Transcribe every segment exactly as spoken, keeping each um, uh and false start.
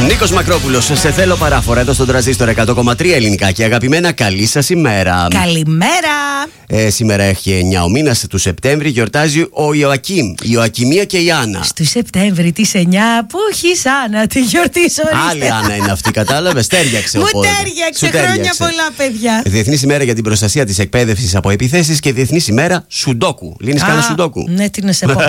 Νίκος Μακρόπουλος, σε θέλω παράφορα εδώ στον Τρανζίστορ εκατό κόμμα τρία ελληνικά και αγαπημένα, καλή σας ημέρα. Καλημέρα. Ε, σήμερα έχει εννιά ο μήνας του Σεπτέμβρη, γιορτάζει ο Ιωακίμ, η Ιωακιμία και η Άννα. Στου Σεπτέμβρη τη εννιά που έχεις Άννα, τη γιορτήσω. Άλλη Άννα είναι αυτή, κατάλαβες, τέριαξε. Μου τέριαξε, χρόνια πολλά παιδιά. Διεθνής ημέρα για την προστασία της εκπαίδευσης από επιθέσεις και Διεθνής ημέρα Σουντόκου. Λύνεις κανένα Σουντόκου? Ναι, τι να σε πω.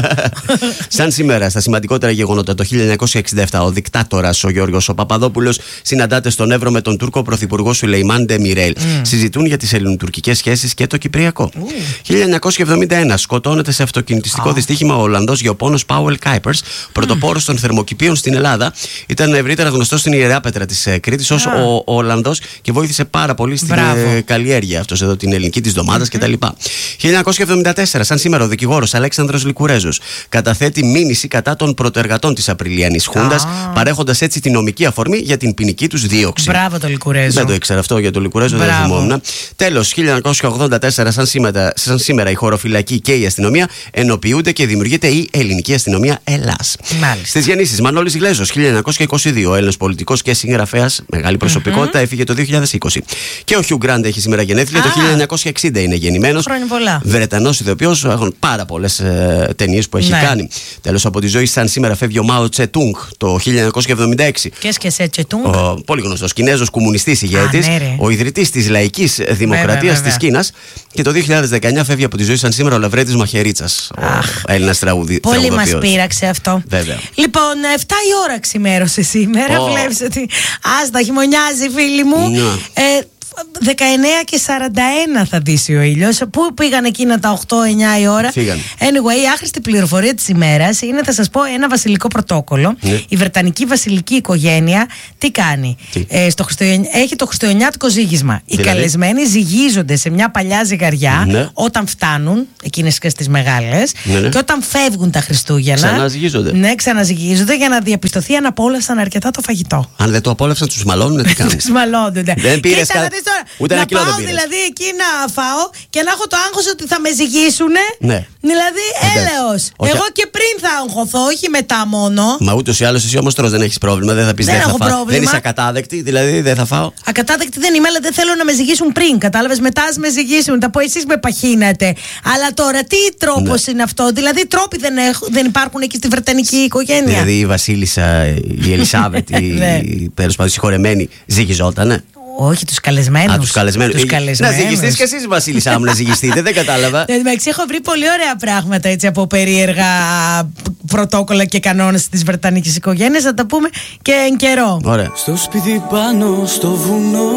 Σαν σήμερα, στα σημαντικότερα γεγονότα, το χίλια εννιακόσια εξήντα επτά, ο δικτάτορας ο Γιώργος ο Παπαδόπουλος συναντάται στον Εύρο με τον Τούρκο πρωθυπουργό Σουλεϊμάν Ντεμιρέλ. Mm. Συζητούν για τις ελληνοτουρκικές σχέσεις και το Κυπριακό. Mm. χίλια εννιακόσια εβδομήντα ένα, σκοτώνεται σε αυτοκινητιστικό oh. δυστύχημα ο Ολλανδός γεωπόνος Πάουελ Κάιπερς, πρωτοπόρος mm. των θερμοκηπίων στην Ελλάδα. Ήταν ευρύτερα γνωστός στην Ιεράπετρα της Κρήτης ως oh. ο, ο Ολλανδός και βοήθησε πάρα πολύ στην ε, καλλιέργεια αυτός εδώ την ελληνική της ντομάτας mm-hmm. κτλ. χίλια εννιακόσια εβδομήντα τέσσερα, σαν σήμερα, ο δικηγόρος Αλέξανδρος Λικουρέζος καταθέτει μήνυση κατά των πρωτεργατών της Απριλιανής Χούντας, ah. παρέχοντας έτσι την νομική αφορμή για την ποινική τους δίωξη. Μπράβο το Λικουρέζο. Δεν το ήξερα αυτό για το Λικουρέζο, δεν θυμόμουν. Τέλος, χίλια εννιακόσια ογδόντα τέσσερα, σαν σήμερα, σαν σήμερα η χωροφυλακή και η αστυνομία ενοποιούνται και δημιουργείται η Ελληνική Αστυνομία Ελλάς. Στις γεννήσεις, Μανώλης Γλέζος, χίλια εννιακόσια είκοσι δύο, Έλληνας πολιτικός και συγγραφέας, μεγάλη προσωπικότητα, mm-hmm. έφυγε το δύο χιλιάδες είκοσι. Και ο Χιου Γκραντ έχει σήμερα γενέθλια, ah. το χίλια εννιακόσια εξήντα είναι γεννημένος. Χρόνια πολλά. Βρετανός ηθοποιός, έχουν πάρα πολλές ε, ταινίες που έχει ναι. κάνει. Τέλος, από τη ζωή, σαν σήμερα φεύγει ο Μάο Τσετούγκ το χίλια εννιακόσια εβδομήντα έξι. Και σκεσέ Τσετούγκ. Ο πολύ γνωστός Κινέζος κομμουνιστής ηγέτης, ναι, ο ιδρυτής της λαϊκής δημοκρατίας της Κίνας. Και το δύο χιλιάδες δεκαεννιά φεύγει από τη ζωή σαν σήμερα ο Λαβρέτης Μαχαιρίτσας, ο Έλληνας τραγουδιστής. Πολύ μας πείραξε αυτό. Βέβαια. Λοιπόν, εφτά η ώρα ξημέρωσε σήμερα. Oh. Βλέπεις ότι άστα χειμωνιάζει, φίλοι μου. No. Ε, δεκαεννιά και σαράντα ένα θα δύσει ο ήλιος. Πού πήγαν εκείνα τα οκτώ εννιά η ώρα? Φύγαν. Anyway, η άχρηστη πληροφορία της ημέρας είναι, θα σας πω, ένα βασιλικό πρωτόκολλο. Ναι. Η Βρετανική βασιλική οικογένεια τι κάνει? Τι? Ε, στο Χριστουγεν... Έχει το χριστουγεννιάτικο ζύγισμα. Δηλαδή? Οι καλεσμένοι ζυγίζονται σε μια παλιά ζυγαριά, ναι. όταν φτάνουν, εκείνες και στις μεγάλες, ναι, ναι. και όταν φεύγουν τα Χριστούγεννα. Ξαναζυγίζονται. Ναι, ξαναζυγίζονται για να διαπιστωθεί αν απόλαυσαν αρκετά το φαγητό. Αν δεν το απόλαυσαν, τους μαλώνουν, τι κάνουν? Τους μαλώνονται. Δεν πήρες κα... Ούτε να ένα κιλό πάω δεν δηλαδή εκεί να φάω και να έχω το άγχος ότι θα με ζυγίσουνε. Ναι. Δηλαδή έλεος. Εγώ και πριν θα αγχωθώ, όχι μετά μόνο. Μα ούτως ή άλλως εσύ όμως τρως, δεν έχεις πρόβλημα. Δεν θα πεις δεν, δεν θα φάω. Δεν είσαι ακατάδεκτη, δηλαδή δεν θα φάω. Ακατάδεκτη δεν είμαι, αλλά δεν θέλω να με ζυγίσουν πριν. Κατάλαβες, μετά ας με ζυγίσουν. Θα πω εσείς με παχύνατε. Αλλά τώρα τι τρόπος ναι. είναι αυτό? Δηλαδή τρόποι δεν, έχ, δεν υπάρχουν εκεί στη Βρετανική οικογένεια. Δηλαδή η Βασίλισσα, η Ελισάβετ, η τέλος πάντων συγχωρεμένη, ζυγιζότανε? Όχι, τους καλεσμένους. Α, τους καλεσμένους. Τους καλεσμένους. Να ζυγιστείς και εσείς, Βασίλισσά μου, να ζυγιστείτε, δεν κατάλαβα. Εντάξει, έχω βρει πολύ ωραία πράγματα έτσι από περίεργα πρωτόκολλα και κανόνες της Βρετανικής οικογένειας. Θα τα πούμε και εν καιρό. Ωραία. Στο σπίτι πάνω στο βουνό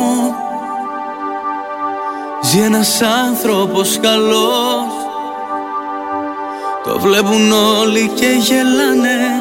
ζει ένας άνθρωπος καλός. Το βλέπουν όλοι και γελάνε.